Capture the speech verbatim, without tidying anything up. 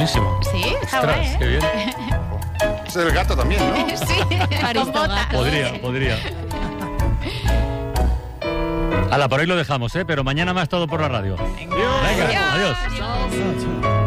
buenísimo. Sí, está Ostras, guay, ¿eh? qué bien. Es el gato también, ¿no? Sí, con botas. Podría, podría. Hala, por hoy lo dejamos, ¿eh? Pero mañana más todo por la radio. Venga. Venga, Adiós. adiós. Adiós.